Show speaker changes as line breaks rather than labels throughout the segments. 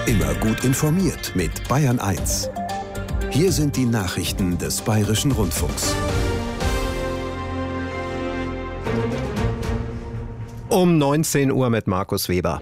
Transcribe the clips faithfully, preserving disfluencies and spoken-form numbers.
Immer gut informiert mit Bayern eins. Hier sind die Nachrichten des Bayerischen Rundfunks.
Um neunzehn Uhr mit Markus Weber.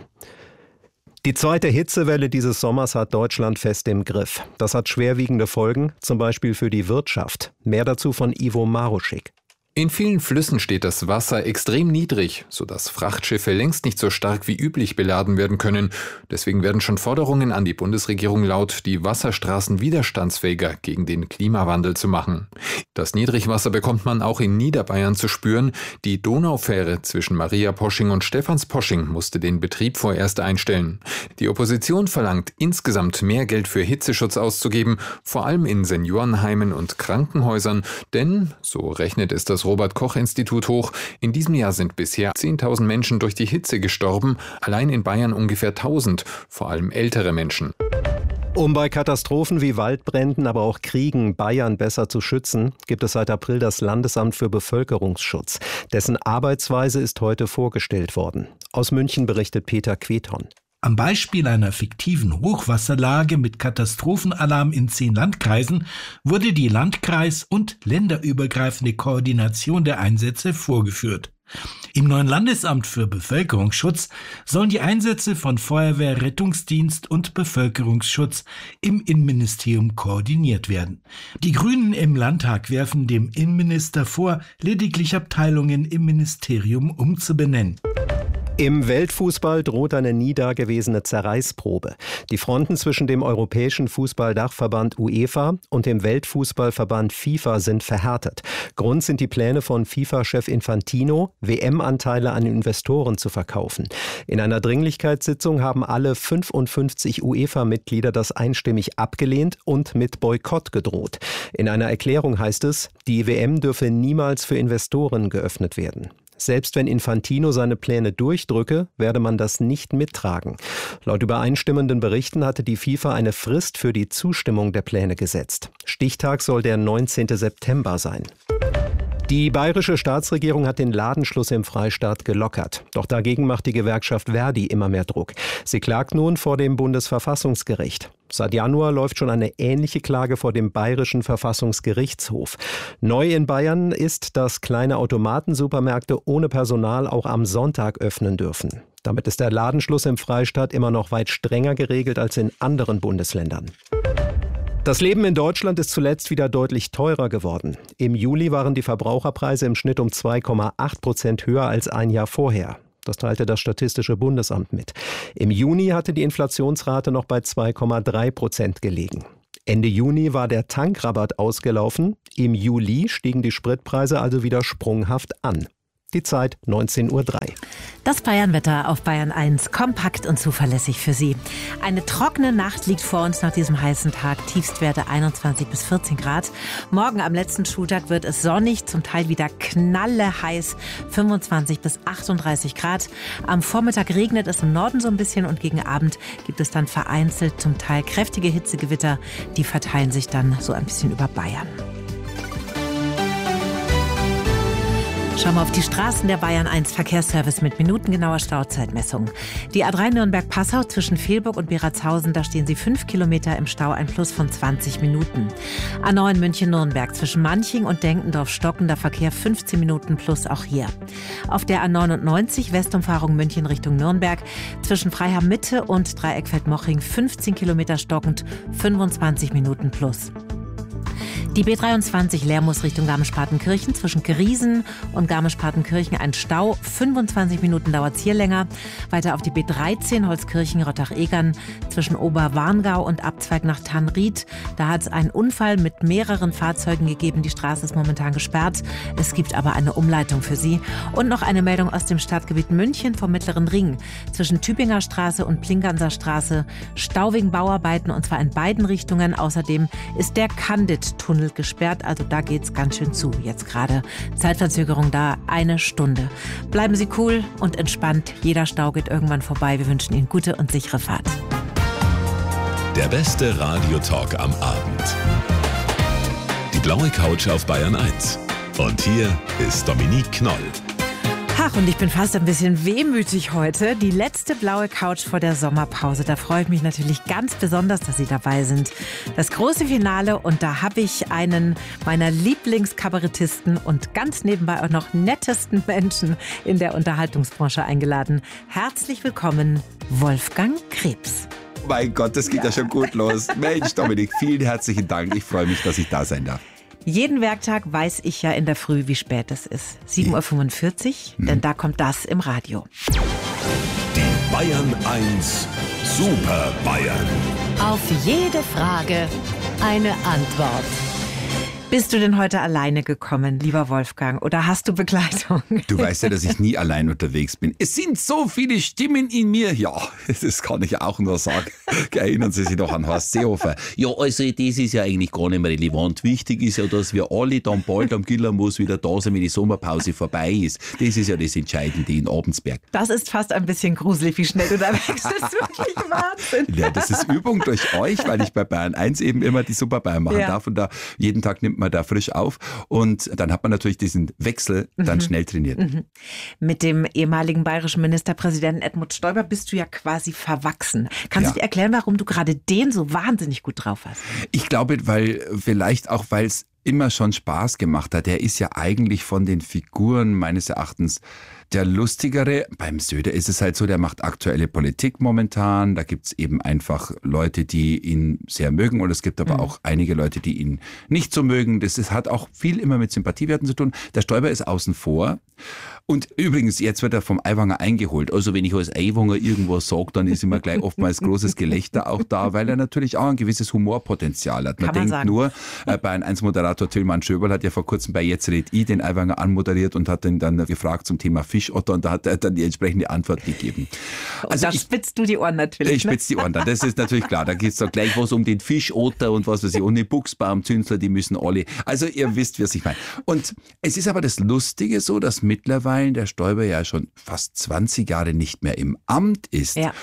Die zweite Hitzewelle dieses Sommers hat Deutschland fest im Griff. Das hat schwerwiegende Folgen, zum Beispiel für die Wirtschaft. Mehr dazu von Ivo Maruschik.
In vielen Flüssen steht das Wasser extrem niedrig, sodass Frachtschiffe längst nicht so stark wie üblich beladen werden können. Deswegen werden schon Forderungen an die Bundesregierung laut, die Wasserstraßen widerstandsfähiger gegen den Klimawandel zu machen. Das Niedrigwasser bekommt man auch in Niederbayern zu spüren. Die Donaufähre zwischen Mariaposching und Stephansposching musste den Betrieb vorerst einstellen. Die Opposition verlangt, insgesamt mehr Geld für Hitzeschutz auszugeben, vor allem in Seniorenheimen und Krankenhäusern, denn, so rechnet es das Robert-Koch-Institut hoch, in diesem Jahr sind bisher zehntausend Menschen durch die Hitze gestorben, allein in Bayern ungefähr tausend, vor allem ältere Menschen.
Um bei Katastrophen wie Waldbränden, aber auch Kriegen Bayern besser zu schützen, gibt es seit April das Landesamt für Bevölkerungsschutz. Dessen Arbeitsweise ist heute vorgestellt worden. Aus München berichtet Peter Queton.
Am Beispiel einer fiktiven Hochwasserlage mit Katastrophenalarm in zehn Landkreisen wurde die landkreis- und länderübergreifende Koordination der Einsätze vorgeführt. Im neuen Landesamt für Bevölkerungsschutz sollen die Einsätze von Feuerwehr, Rettungsdienst und Bevölkerungsschutz im Innenministerium koordiniert werden. Die Grünen im Landtag werfen dem Innenminister vor, lediglich Abteilungen im Ministerium umzubenennen.
Im Weltfußball droht eine nie dagewesene Zerreißprobe. Die Fronten zwischen dem Europäischen Fußballdachverband UEFA und dem Weltfußballverband FIFA sind verhärtet. Grund sind die Pläne von FIFA-Chef Infantino, W M-Anteile an Investoren zu verkaufen. In einer Dringlichkeitssitzung haben alle fünfundfünfzig UEFA-Mitglieder das einstimmig abgelehnt und mit Boykott gedroht. In einer Erklärung heißt es, die W M dürfe niemals für Investoren geöffnet werden. Selbst wenn Infantino seine Pläne durchdrücke, werde man das nicht mittragen. Laut übereinstimmenden Berichten hatte die FIFA eine Frist für die Zustimmung der Pläne gesetzt. Stichtag soll der neunzehnten September sein. Die bayerische Staatsregierung hat den Ladenschluss im Freistaat gelockert. Doch dagegen macht die Gewerkschaft Verdi immer mehr Druck. Sie klagt nun vor dem Bundesverfassungsgericht. Seit Januar läuft schon eine ähnliche Klage vor dem Bayerischen Verfassungsgerichtshof. Neu in Bayern ist, dass kleine Automatensupermärkte ohne Personal auch am Sonntag öffnen dürfen. Damit ist der Ladenschluss im Freistaat immer noch weit strenger geregelt als in anderen Bundesländern. Das Leben in Deutschland ist zuletzt wieder deutlich teurer geworden. Im Juli waren die Verbraucherpreise im Schnitt um zwei Komma acht Prozent höher als ein Jahr vorher. Das teilte das Statistische Bundesamt mit. Im Juni hatte die Inflationsrate noch bei zwei Komma drei Prozent gelegen. Ende Juni war der Tankrabatt ausgelaufen. Im Juli stiegen die Spritpreise also wieder sprunghaft an. Die Zeit neunzehn Uhr drei.
Das Bayernwetter auf Bayern eins, kompakt und zuverlässig für Sie. Eine trockene Nacht liegt vor uns nach diesem heißen Tag, Tiefstwerte einundzwanzig bis vierzehn Grad. Morgen am letzten Schultag wird es sonnig, zum Teil wieder knalleheiß, fünfundzwanzig bis achtunddreißig Grad. Am Vormittag regnet es im Norden so ein bisschen und gegen Abend gibt es dann vereinzelt zum Teil kräftige Hitzegewitter, die verteilen sich dann so ein bisschen über Bayern. Schauen wir auf die Straßen der Bayern eins Verkehrsservice mit minutengenauer Stauzeitmessung. Die A drei Nürnberg-Passau zwischen Velburg und Beratshausen, da stehen Sie fünf Kilometer im Stau, ein Plus von zwanzig Minuten. A neun München-Nürnberg zwischen Manching und Denkendorf-Stocken, der Verkehr fünfzehn Minuten plus auch hier. Auf der A neunundneunzig Westumfahrung München Richtung Nürnberg zwischen Freiham-Mitte und Dreieckfeld-Moching fünfzehn Kilometer stockend, fünfundzwanzig Minuten plus. Die B dreiundzwanzig Lermus Richtung Garmisch-Partenkirchen zwischen Griesen und Garmisch-Partenkirchen ein Stau. fünfundzwanzig Minuten dauert es hier länger. Weiter auf die B dreizehn Holzkirchen-Rottach-Egern zwischen Oberwarngau und Abzweig nach Tannried. Da hat es einen Unfall mit mehreren Fahrzeugen gegeben. Die Straße ist momentan gesperrt. Es gibt aber eine Umleitung für Sie. Und noch eine Meldung aus dem Stadtgebiet München vom Mittleren Ring. Zwischen Tübinger Straße und Plinganser Straße Stau wegen Bauarbeiten und zwar in beiden Richtungen. Außerdem ist der Candid-Tunnel gesperrt, also da geht's ganz schön zu jetzt gerade. Zeitverzögerung da eine Stunde. Bleiben Sie cool und entspannt. Jeder Stau geht irgendwann vorbei. Wir wünschen Ihnen gute und sichere Fahrt.
Der beste Radiotalk am Abend. Die blaue Couch auf Bayern eins. Und hier ist Dominique Knoll.
Ach, und ich bin fast ein bisschen wehmütig heute. Die letzte blaue Couch vor der Sommerpause. Da freue ich mich natürlich ganz besonders, dass Sie dabei sind. Das große Finale, und da habe ich einen meiner Lieblingskabarettisten und ganz nebenbei auch noch nettesten Menschen in der Unterhaltungsbranche eingeladen. Herzlich willkommen, Wolfgang Krebs.
Mein Gott, das geht ja, ja schon gut los. Mensch, Dominik, vielen herzlichen Dank. Ich freue mich, dass ich da sein darf.
Jeden Werktag weiß ich ja in der Früh, wie spät es ist. sieben Uhr fünfundvierzig, hm. denn da kommt das im Radio.
Die Bayern eins Super Bayern.
Auf jede Frage eine Antwort.
Bist du denn heute alleine gekommen, lieber Wolfgang, oder hast du Begleitung?
Du weißt ja, dass ich nie allein unterwegs bin. Es sind so viele Stimmen in mir. Ja, das kann ich auch nur sagen. Erinnern Sie sich noch an Horst Seehofer. Ja, also das ist ja eigentlich gar nicht mehr relevant. Wichtig ist ja, dass wir alle dann bald am Gillermoos wieder da sind, wenn die Sommerpause vorbei ist. Das ist ja das Entscheidende in Abensberg.
Das ist fast ein bisschen gruselig, wie schnell du da wächst. Das ist wirklich Wahnsinn.
Ja, das ist Übung durch euch, weil ich bei Bayern eins eben immer die Super Bayern machen ja. darf. Und da jeden Tag nimmt man da frisch auf und dann hat man natürlich diesen Wechsel dann mhm. schnell trainiert.
Mhm. Mit dem ehemaligen bayerischen Ministerpräsidenten Edmund Stoiber bist du ja quasi verwachsen. Kannst ja. du dir erklären, warum du gerade den so wahnsinnig gut drauf hast?
Ich glaube, weil vielleicht auch, weil es immer schon Spaß gemacht hat. Er ist ja eigentlich von den Figuren meines Erachtens der lustigere. Beim Söder ist es halt so, der macht aktuelle Politik momentan. Da gibt es eben einfach Leute, die ihn sehr mögen, und es gibt aber mhm. auch einige Leute, die ihn nicht so mögen. Das ist, hat auch viel immer mit Sympathiewerten zu tun. Der Stoiber ist außen vor. Und übrigens, jetzt wird er vom Aiwanger eingeholt. Also wenn ich als Aiwanger irgendwas sage, dann ist immer gleich oftmals großes Gelächter auch da, weil er natürlich auch ein gewisses Humorpotenzial hat. Man, man denkt sagen. nur, äh, Bayern eins Moderator Tilman Schöberl hat ja vor kurzem bei Jetzt red I den Aiwanger anmoderiert und hat ihn dann gefragt zum Thema Fischotter, und da hat er dann die entsprechende Antwort gegeben.
Also da ich, spitzt du die Ohren natürlich.
Ich spitze die Ohren dann, das ist natürlich klar. Da geht es dann gleich was um den Fischotter und was weiß ich, und den Buchsbaumzünsler, die müssen alle. Also ihr wisst, was ich meine. Und es ist aber das Lustige so, dass mittlerweile der Stoiber ja schon fast zwanzig Jahre nicht mehr im Amt ist. Ja.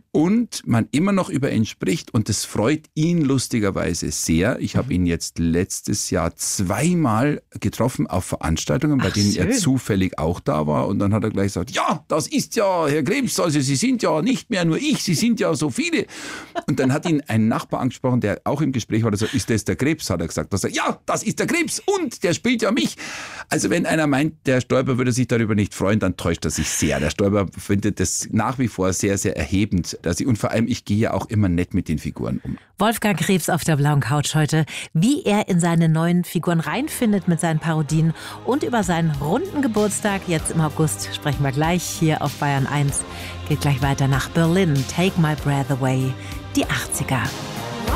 Und man immer noch über ihn spricht, und das freut ihn lustigerweise sehr. Ich habe ihn jetzt letztes Jahr zweimal getroffen auf Veranstaltungen, bei Ach, denen schön. er zufällig auch da war, und dann hat er gleich gesagt, ja, das ist ja Herr Krebs, also Sie sind ja nicht mehr nur ich, Sie sind ja so viele. Und dann hat ihn ein Nachbar angesprochen, der auch im Gespräch war, der sagt, ist das der Krebs? Hat er gesagt. Er, ja, das ist der Krebs, und der spielt ja mich. Also wenn einer meint, der Stoiber würde sich darüber nicht freuen, dann täuscht er sich sehr. Der Stoiber findet das nach wie vor sehr, sehr erhebend. Dass ich, und vor allem, ich gehe ja auch immer nett mit den Figuren um.
Wolfgang Krebs auf der blauen Couch heute. Wie er in seine neuen Figuren reinfindet mit seinen Parodien und über seinen runden Geburtstag, jetzt im August, sprechen wir gleich hier auf Bayern eins. Geht gleich weiter nach Berlin. Take My Breath Away, die achtziger.